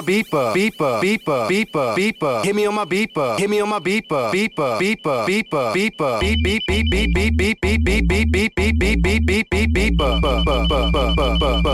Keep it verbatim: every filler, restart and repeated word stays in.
beeper, beeper, beeper, beeper, beeper. Hit me on my beeper, hit me on my beeper, beeper, beeper, beeper, beeper, beep beep beep beep beep beep beep beep beep beep beep beep beep beep beeper.